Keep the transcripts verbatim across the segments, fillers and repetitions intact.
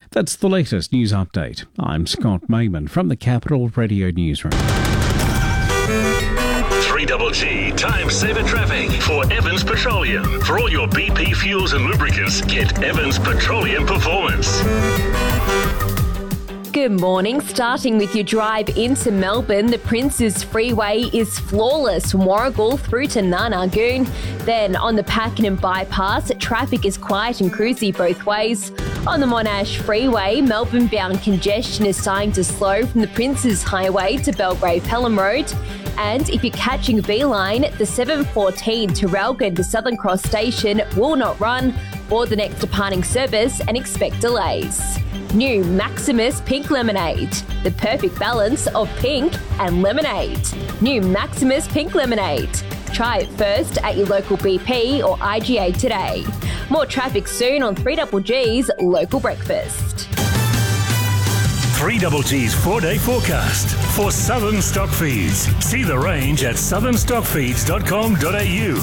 That's the latest news update. I'm Scott Mayman from the Capital Radio Newsroom. three G G Time Saver Traffic for Evans Petroleum. For all your B P fuels and lubricants, get Evans Petroleum Performance. Good morning. Starting with your drive into Melbourne, the Princes Freeway is flawless from Warragul through to Narnagoon. Then on the Pakenham Bypass, traffic is quiet and cruisy both ways. On the Monash Freeway, Melbourne-bound congestion is starting to slow from the Princes Highway to Belgrave Pelham Road. And if you're catching B-Line, the seven fourteen to Railgun to Southern Cross Station will not run for the next departing service and expect delays. New Maximus Pink Lemonade, the perfect balance of pink and lemonade. New Maximus Pink Lemonade. Try it first at your local B P or I G A today. More traffic soon on three G G's Local Breakfast. three G G's four-day forecast for Southern Stock Feeds. See the range at southern stock feeds dot com dot a u.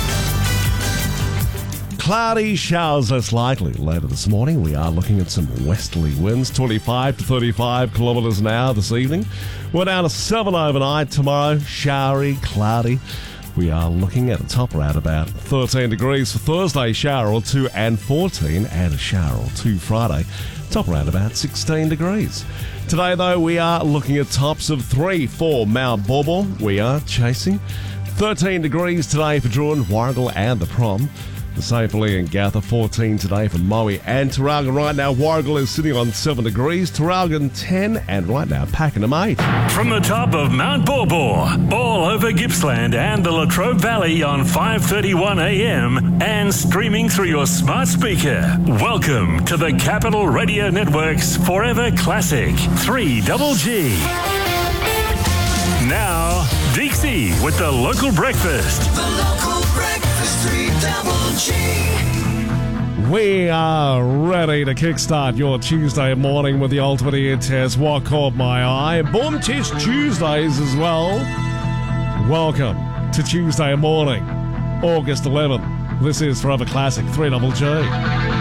Cloudy, showers less likely. Later this morning, we are looking at some westerly winds, twenty-five to thirty-five kilometres an hour this evening. We're down to seven overnight tomorrow, showery, cloudy. We are looking at a top around about thirteen degrees for Thursday, shower or two, and fourteen, and a shower or two Friday, top around about sixteen degrees. Today, though, we are looking at tops of three for Mount Borbor. We are chasing thirteen degrees today for Druin, Warragul, and the Prom. The same for Leongatha, fourteen today for Moe and Traralgon. Right now, Warragul is sitting on seven degrees, Traralgon ten, and right now, Pakenham eight. From the top of Mount Borbor, all over Gippsland and the Latrobe Valley on five thirty-one a m and streaming through your smart speaker. Welcome to the Capital Radio Network's Forever Classic, three G G. Now, Dixie with the Local Breakfast. The Local Breakfast, three G G. We are ready to kickstart your Tuesday morning with the ultimate ear test. What caught my eye? Boom Test Tuesdays as well. Welcome to Tuesday morning, August eleventh. This is Forever Classic, three G G.